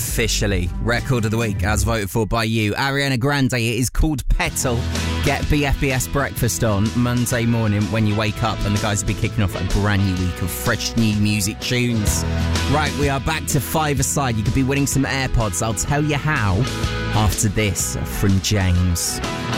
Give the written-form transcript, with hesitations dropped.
Officially, record of the week as voted for by you, Ariana Grande. It is called Petal. Get BFBS breakfast on Monday morning when you wake up, and the guys will be kicking off a brand new week of fresh new music tunes. Right, we are back to five-a-side. You could be winning some AirPods. I'll tell you how after this from James.